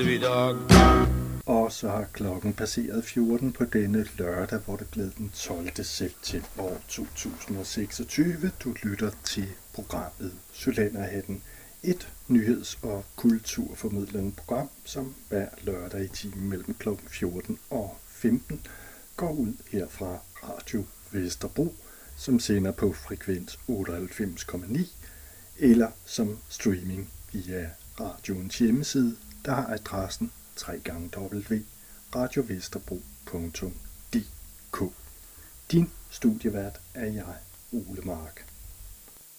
du idag. Og så har klokken passeret 14 på denne lørdag, hvor det blev den 12. september år 2026. Du lytter til programmet Cylinderhatten. Et nyheds- og kulturformidlende program, som hver lørdag i timen mellem klokken 14 og 15 går ud her fra Radio Vesterbro, som sender på frekvens 98,9 eller som streaming via radioens hjemmeside, der har adressen www.radiovesterbro.dk. Din studievært er jeg, Ole Mark.